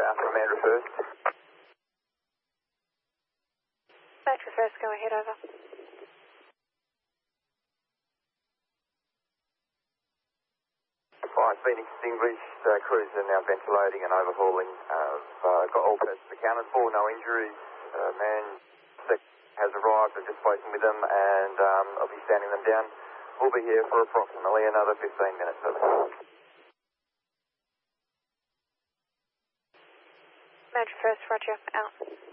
Alpha Mandra first. Mandra first, go ahead, over. Fire's been extinguished. Crews are now ventilating and overhauling. Got all persons accounted for, no injuries. Man has arrived. I've just spoken with them and I'll be standing them down. We'll be here for approximately another 15 minutes. Mandra first, roger, out.